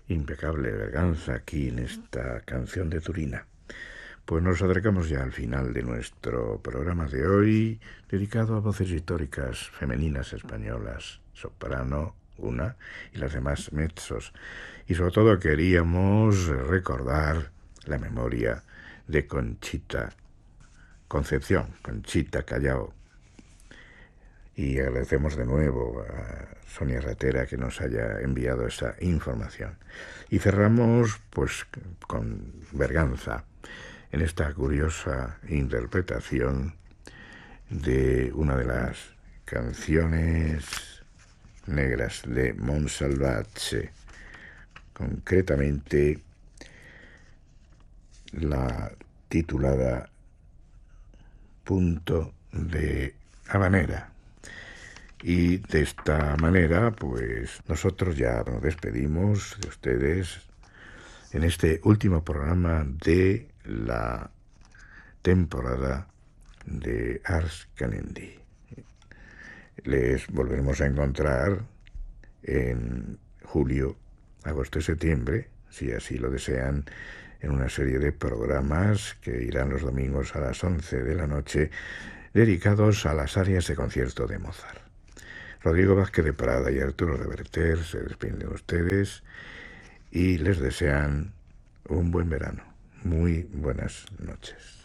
impecable Berganza aquí en esta canción de Turina. Pues nos acercamos ya al final de nuestro programa de hoy, dedicado a voces históricas femeninas españolas, soprano, una, y las demás mezzos. Y sobre todo queríamos recordar la memoria de Conchita Callao. Y agradecemos de nuevo a Sonia Ratera que nos haya enviado esa información. Y cerramos pues con Berganza, en esta curiosa interpretación de una de las canciones negras de Monsalvatge, concretamente la titulada Punto de Habanera. Y de esta manera, pues nosotros ya nos despedimos de ustedes en este último programa de la temporada de Ars Canendi. Les volveremos a encontrar en julio, agosto y septiembre, si así lo desean, en una serie de programas que irán los domingos a las 11 de la noche, dedicados a las áreas de concierto de Mozart. Rodrigo Vázquez de Prada y Arturo Reverter se despiden de ustedes y les desean un buen verano. Muy buenas noches.